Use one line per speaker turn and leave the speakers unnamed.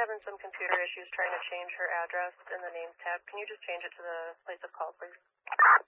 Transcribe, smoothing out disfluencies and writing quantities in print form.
having some computer issues trying to change her address in the names tab. Can you just change it to the place of call, please?